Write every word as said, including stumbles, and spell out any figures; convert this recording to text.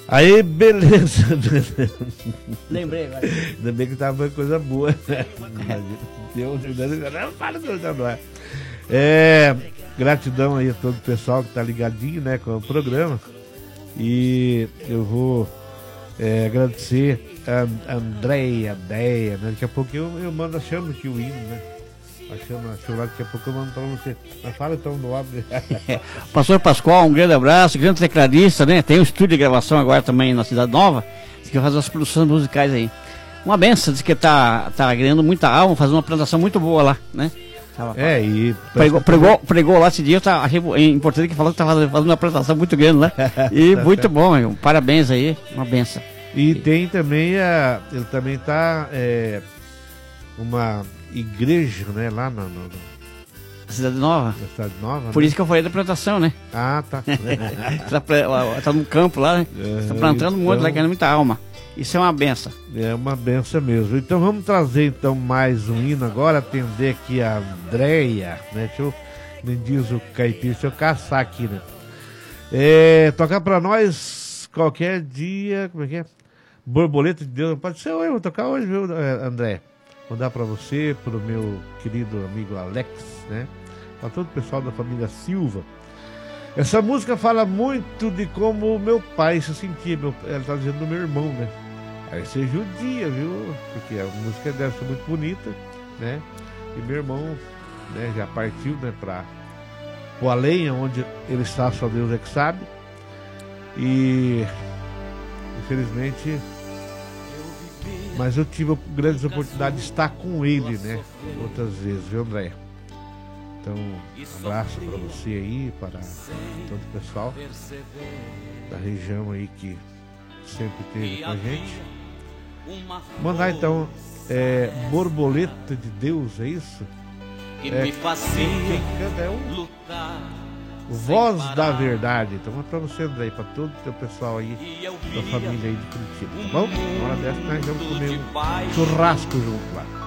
Aí, beleza. Lembrei agora. Ainda bem que tava uma coisa boa. Deus, não fala coisa não é. É, gratidão aí a todo o pessoal que tá ligadinho, né, com o programa. E eu vou é, agradecer a Andréia, Deia, né? Daqui a pouco eu, eu mando a chama aqui o hino, né? A chama, a chama, daqui a pouco eu mando pra você. Mas fala então do óbvio. Pastor Pascoal, um grande abraço, grande tecladista, né? Tem um estúdio de gravação agora também na Cidade Nova, que vai fazer as produções musicais aí. Uma benção, diz que tá, tá ganhando muita alma, fazendo uma apresentação muito boa lá, né? É, e... Pregou, pregou, pregou lá esse dia, eu tá, achei importante que falou que tá fazendo uma apresentação muito grande lá. E tá muito certo. Bom, meu. Parabéns aí, uma benção. E tem também, a, ele também tá, é, uma igreja, né, lá na, na, na Cidade Nova. Na Cidade Nova, Por né? isso que eu falei da plantação, né? Ah, tá. tá, tá no campo lá, né? Uhum, tá plantando um monte então... lá, ganhando muita alma. Isso é uma benção. É uma benção mesmo. Então vamos trazer então mais um hino agora, atender aqui a Andréia, né? Deixa eu, me diz o caipira, deixa eu caçar aqui, né? É, tocar pra nós qualquer dia, como é que é? Borboleta de Deus, pode ser hoje, vou tocar hoje, viu, André? Vou dar pra você, pro meu querido amigo Alex, né? Pra todo o pessoal da família Silva. Essa música fala muito de como o meu pai se sentia, meu, ela tá dizendo do meu irmão, né? Aí você judia, viu? Porque a música deve ser muito bonita, né? E meu irmão, né, já partiu, né, pra o além, onde ele está, só Deus é que sabe. E infelizmente, mas eu tive grandes oportunidades de estar com ele, né? Outras vezes, viu, André? Então, um abraço para você aí, para todo o pessoal da região aí que sempre esteve com a gente. Mandar então, é, Borboleta de Deus, é isso? Que é, me fascina quem canta é o Voz da Verdade. Então é para você, André, para todo o teu pessoal aí, da família aí de Curitiba, tá bom? Uma hora dessa nós vamos comer um churrasco junto lá.